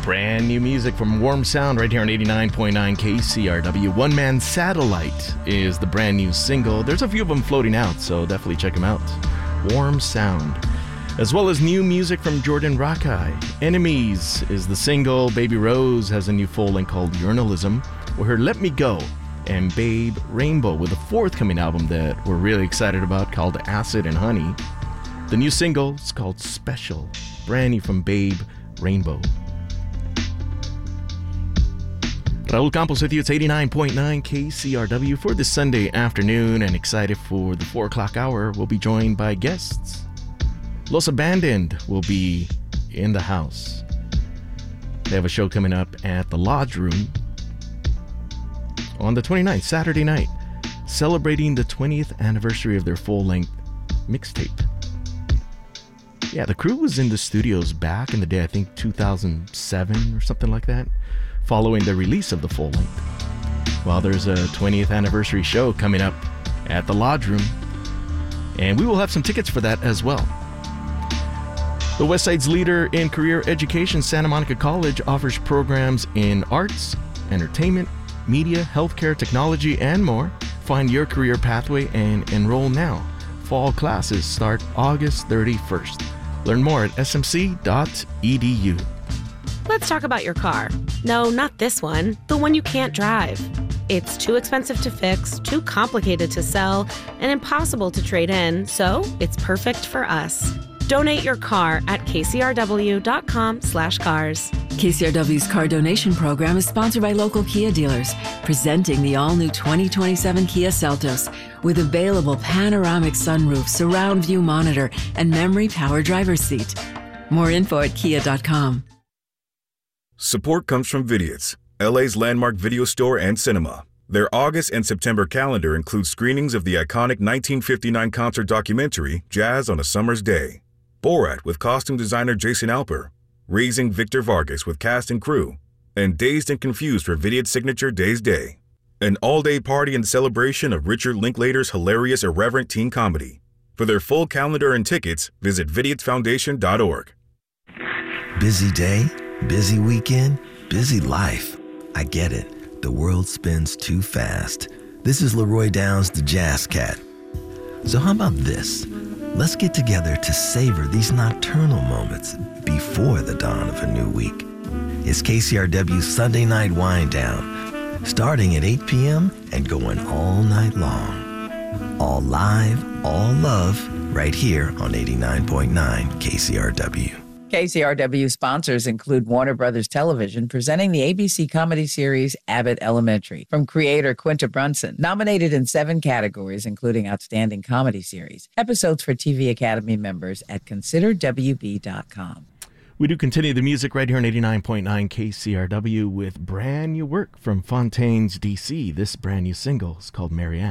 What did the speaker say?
Brand new music from Warm Sound right here on 89.9 KCRW. One Man Satellite is the brand new single. There's a few of them floating out, so definitely check them out. Warm Sound. As well as new music from Jordan Rakei. Enemies is the single. Baby Rose has a new full-length called Journalism, with her Let Me Go. And Babe Rainbow with a forthcoming album that we're really excited about called Acid and Honey. The new single is called Special. Brand new from Babe Rainbow. Raul Campos with you. It's 89.9 KCRW for this Sunday afternoon, and excited for the 4 o'clock hour. We'll be joined by guests. Los Abandoned will be in the house. They have a show coming up at the Lodge Room on the 29th, Saturday night, celebrating the 20th anniversary of their full-length mixtape. Yeah, the crew was in the studios back in the day, I think 2007 or something like that, following the release of the full length. Well, there's a 20th anniversary show coming up at the Lodge Room, and we will have some tickets for that as well. The Westside's leader in career education, Santa Monica College, offers programs in arts, entertainment, media, healthcare, technology, and more. Find your career pathway and enroll now. Fall classes start August 31st. Learn more at smc.edu. Let's talk about your car. No, not this one. The one you can't drive. It's too expensive to fix, too complicated to sell, and impossible to trade in, so it's perfect for us. Donate your car at kcrw.com/cars. KCRW's car donation program is sponsored by local Kia dealers, presenting the all-new 2027 Kia Seltos with available panoramic sunroof, surround view monitor, and memory power driver's seat. More info at kia.com. Support comes from Vidiot's, LA's landmark video store and cinema. Their August and September calendar includes screenings of the iconic 1959 concert documentary, Jazz on a Summer's Day, Borat with costume designer Jason Alper, Raising Victor Vargas with cast and crew, and Dazed and Confused for Vidiot's signature Days Day. An all-day party and celebration of Richard Linklater's hilarious irreverent teen comedy. For their full calendar and tickets, visit vidiotsfoundation.org. Busy day? Busy weekend, busy life. I get it. The world spins too fast. This is Leroy Downs, the Jazz Cat. So how about this? Let's get together to savor these nocturnal moments before the dawn of a new week. It's KCRW's Sunday Night Wind Down, starting at 8 p.m. and going all night long. All live, all love, right here on 89.9 KCRW. KCRW sponsors include Warner Brothers Television, presenting the ABC comedy series Abbott Elementary, from creator Quinta Brunson, nominated in 7 categories, including Outstanding Comedy Series. Episodes for TV Academy members at considerwb.com. We do continue the music right here on 89.9 KCRW with brand new work from Fontaines DC. This brand new single is called Marianne.